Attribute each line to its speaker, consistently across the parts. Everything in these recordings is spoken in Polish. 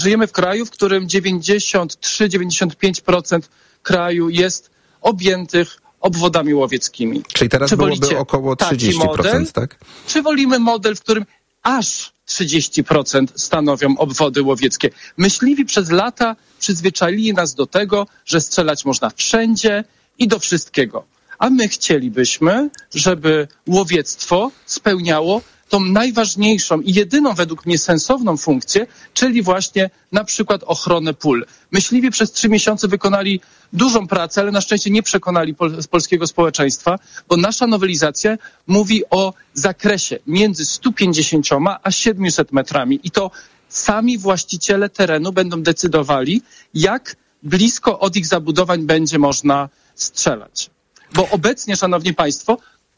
Speaker 1: Żyjemy w kraju, w którym 93-95% kraju jest objętych obwodami łowieckimi.
Speaker 2: Czyli teraz byłoby około 30%, tak?
Speaker 1: Czy wolimy model, w którym aż 30% stanowią obwody łowieckie? Myśliwi przez lata przyzwyczaili nas do tego, że strzelać można wszędzie i do wszystkiego. A my chcielibyśmy, żeby łowiectwo spełniało tą najważniejszą i jedyną według mnie sensowną funkcję, czyli właśnie na przykład ochronę pól. Myśliwi przez 3 miesiące wykonali dużą pracę, ale na szczęście nie przekonali polskiego społeczeństwa, bo nasza nowelizacja mówi o zakresie między 150 a 700 metrami i to sami właściciele terenu będą decydowali, jak blisko od ich zabudowań będzie można strzelać. Bo obecnie, szanowni państwo,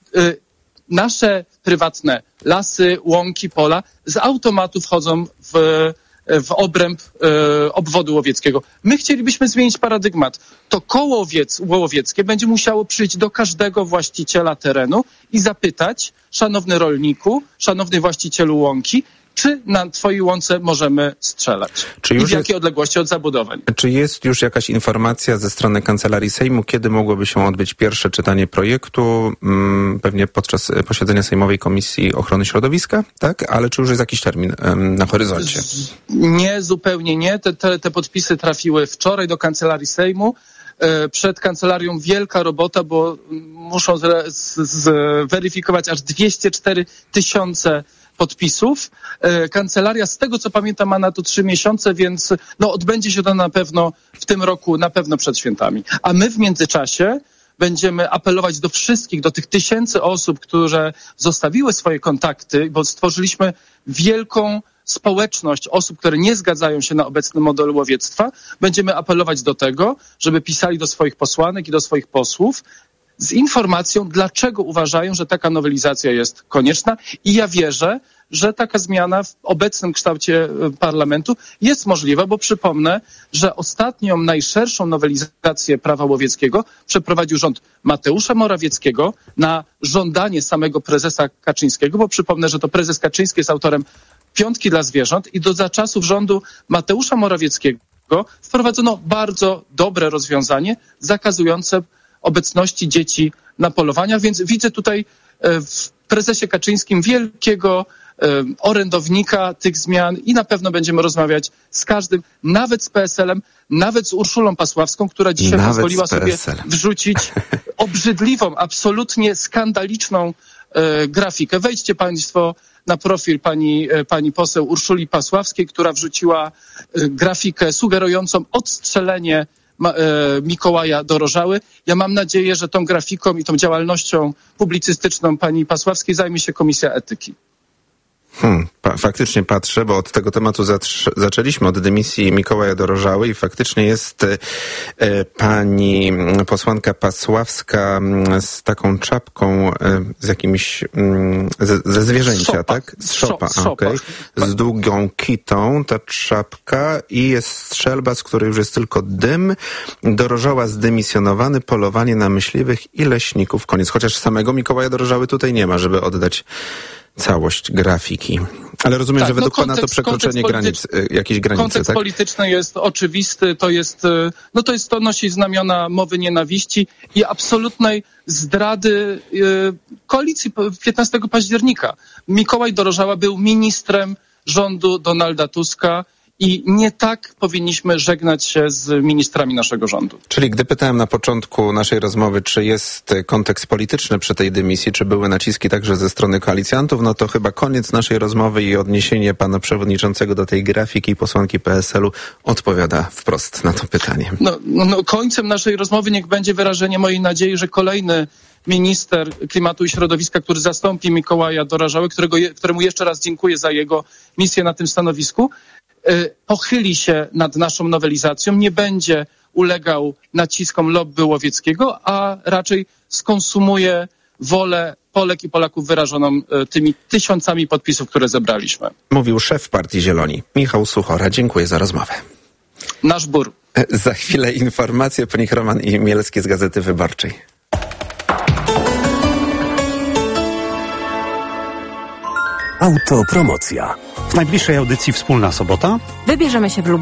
Speaker 1: nasze prywatne lasy, łąki, pola z automatu wchodzą w obręb obwodu łowieckiego. My chcielibyśmy zmienić paradygmat. To koło łowieckie będzie musiało przyjść do każdego właściciela terenu i zapytać, szanowny rolniku, szanowny właścicielu łąki, czy na twojej łące możemy strzelać? I w jakiej odległości od zabudowań?
Speaker 2: Czy jest już jakaś informacja ze strony Kancelarii Sejmu, kiedy mogłoby się odbyć pierwsze czytanie projektu? Pewnie podczas posiedzenia Sejmowej Komisji Ochrony Środowiska, tak? Ale czy już jest jakiś termin na horyzoncie?
Speaker 1: Nie, zupełnie nie. Te podpisy trafiły wczoraj do Kancelarii Sejmu. Przed kancelarią wielka robota, bo muszą zweryfikować aż 204 000 podpisów. Kancelaria, z tego co pamiętam, ma na to 3 miesiące, więc odbędzie się to na pewno w tym roku, na pewno przed świętami. A my w międzyczasie będziemy apelować do wszystkich, do tych tysięcy osób, które zostawiły swoje kontakty, bo stworzyliśmy wielką społeczność osób, które nie zgadzają się na obecny model łowiectwa. Będziemy apelować do tego, żeby pisali do swoich posłanek i do swoich posłów z informacją, dlaczego uważają, że taka nowelizacja jest konieczna. I ja wierzę, że taka zmiana w obecnym kształcie parlamentu jest możliwa, bo przypomnę, że ostatnią, najszerszą nowelizację prawa łowieckiego przeprowadził rząd Mateusza Morawieckiego na żądanie samego prezesa Kaczyńskiego, bo przypomnę, że to prezes Kaczyński jest autorem Piątki dla zwierząt i za czasów rządu Mateusza Morawieckiego wprowadzono bardzo dobre rozwiązanie zakazujące obecności dzieci na polowaniach, więc widzę tutaj w prezesie Kaczyńskim wielkiego orędownika tych zmian i na pewno będziemy rozmawiać z każdym, nawet z PSL-em, nawet z Urszulą Pasławską, która dzisiaj pozwoliła sobie wrzucić obrzydliwą, absolutnie skandaliczną grafikę. Wejdźcie państwo na profil pani poseł Urszuli Pasławskiej, która wrzuciła grafikę sugerującą odstrzelenie Mikołaja Dorożały. Ja mam nadzieję, że tą grafiką i tą działalnością publicystyczną pani Pasławskiej zajmie się Komisja Etyki.
Speaker 2: Faktycznie patrzę, bo od tego tematu zaczęliśmy, od dymisji Mikołaja Dorożały i faktycznie jest pani posłanka Pasławska z taką czapką, z jakimś, ze zwierzęcia, tak? Z szopa, okej. Z długą kitą ta czapka i jest strzelba, z której już jest tylko dym. Dorożała zdymisjonowany, polowanie na myśliwych i leśników. Koniec. Chociaż samego Mikołaja Dorożały tutaj nie ma, żeby oddać całość grafiki. Ale rozumiem, że według pana to przekroczenie jakiejś granicy,
Speaker 1: kontekst
Speaker 2: tak?
Speaker 1: polityczny jest oczywisty, to nosi znamiona mowy nienawiści i absolutnej zdrady koalicji 15 października. Mikołaj Dorożała był ministrem rządu Donalda Tuska i nie tak powinniśmy żegnać się z ministrami naszego rządu.
Speaker 2: Czyli gdy pytałem na początku naszej rozmowy, czy jest kontekst polityczny przy tej dymisji, czy były naciski także ze strony koalicjantów, no to chyba koniec naszej rozmowy i odniesienie pana przewodniczącego do tej grafiki i posłanki PSL-u odpowiada wprost na to pytanie.
Speaker 1: Końcem naszej rozmowy niech będzie wyrażenie mojej nadziei, że kolejny minister klimatu i środowiska, który zastąpi Mikołaja Dorożały, któremu jeszcze raz dziękuję za jego misję na tym stanowisku, pochyli się nad naszą nowelizacją, nie będzie ulegał naciskom lobby łowieckiego, a raczej skonsumuje wolę Polek i Polaków wyrażoną tymi tysiącami podpisów, które zebraliśmy.
Speaker 2: Mówił szef Partii Zieloni, Michał Suchora. Dziękuję za rozmowę.
Speaker 1: Nasz bór.
Speaker 2: Za chwilę informacje, po nich Roman Imielski z Gazety Wyborczej.
Speaker 3: Autopromocja.
Speaker 4: W najbliższej audycji Wspólna Sobota
Speaker 5: wybierzemy się w